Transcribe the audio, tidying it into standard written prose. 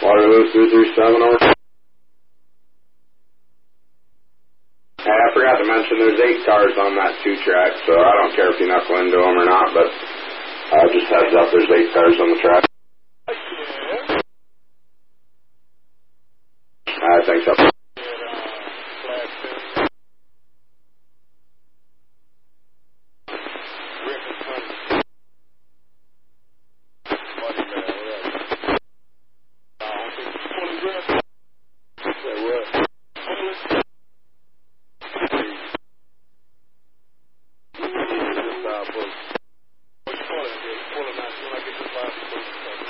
Waterloo 237 over. Hey, I forgot to mention there's 8 cars on that 2-track, so I don't care if you knuckle into them or not, but just heads up, there's 8 cars on the track. I think so.